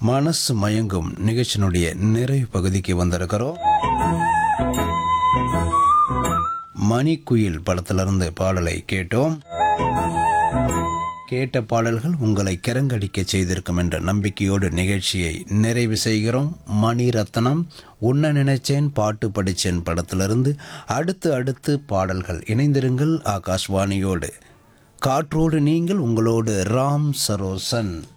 மனசு மயங்கும் நிகழ்ச்சியினுடைய நிறைவு பகுதிக்கு வந்திருக்கிறோம். மணிக்குயில் படத்திலிருந்து பாடலை கேட்டோம். கேட்ட பாடல்கள் உங்களை கிறங்கடிக்க செய்திருக்கும் என்ற நம்பிக்கையோடு நிகழ்ச்சியை நிறைவு செய்கிறோம். மணிரத்னம் உன்ன நினைச்சேன் பாட்டு படிச்சேன் படத்திலிருந்து அடுத்து பாடல்கள். இணைந்திருங்கள் ஆகாஷ்வாணியோடு. காற்றோடு நீங்கள், உங்களோடு ராம் சரோசன்.